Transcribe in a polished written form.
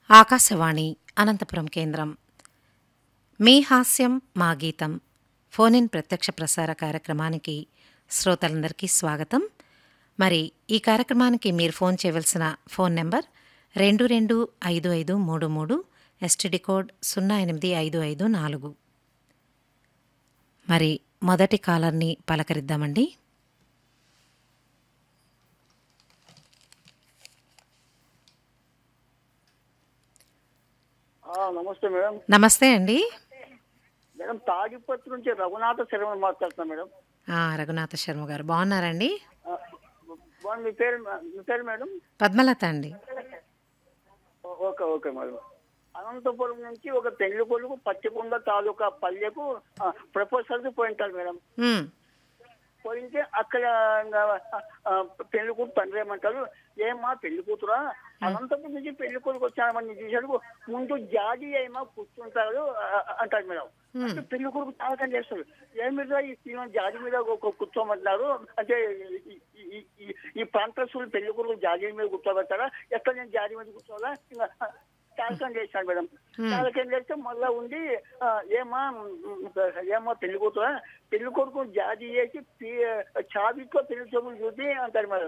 ఆకాశవాణి అనంతపురం కేంద్రం. మీ హాస్యం మా గీతం ఫోన్ ఇన్ ప్రత్యక్ష ప్రసార కార్యక్రమానికి శ్రోతలందరికీ స్వాగతం. మరి ఈ కార్యక్రమానికి మీరు ఫోన్ చేయవలసిన ఫోన్ నెంబర్ 225533, ఎస్టీడీ కోడ్ 08554. మరి మొదటి కాలర్ని పలకరిద్దామండి. నమస్తే మేడం. నమస్తే అండి. మేడం తాడిపత్రి నుంచి రఘునాథ శర్మ మాట్లాడుతున్నా మేడం. రఘునాథ శర్మ గారు బాగున్నారండి? ఆ, మీ పేరు మేడం? పద్మలత అండి. Okay okay madam. అనంతపురం నుంచి ఒక పెళ్లి కొడుకు పచ్చికొండ తాలూకా పల్లెకు ప్రపోజల్స్ పోయింటారు మేడం. మ్, పోయింటే అక్కడ పెళ్లి కూతురు తండ్రి ఏమంటారు, ఏమా పెళ్లి కూతురా అనంతపురం నుంచి పెళ్లి కొడుకు వచ్చామని చూసాడు, ముందు జాడి ఏమా కూర్చుంటాడు అంటారు మేడం. అంటే పెళ్లి కొడుకు చాలా చేస్తాడు, ఏమిరా ఈ సీఎం జాడి మీద కూర్చోమంటున్నారు అంటే ఈ ప్రాంతస్తులు పెళ్లి కొడుకు జాడి మీద కూర్చోబెట్టారా, ఎక్కడ నేను జాడి మీద కూర్చోవాలా చాలకం చేశాడు మేడం. చాలకం చేస్తే మళ్ళా ఉండి ఏమా పెళ్లి కూతురా పెళ్లి కొడుకు జాతి చేసి చావితో పెళ్లి చూపులు చూపి అంటారు మేడం.